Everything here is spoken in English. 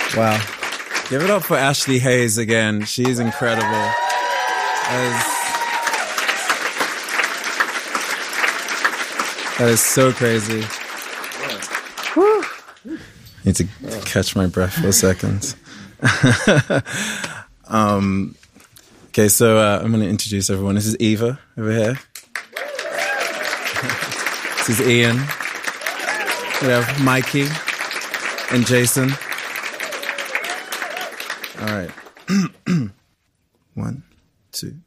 Wow. Give it up for Ashley Hayes again. She's incredible. That is so crazy. Whew. Need to catch my breath for a second. Okay, so I'm going to introduce everyone. This is Eva over here. This is Ian. We have Mikey and Jason. All right. 1, 2.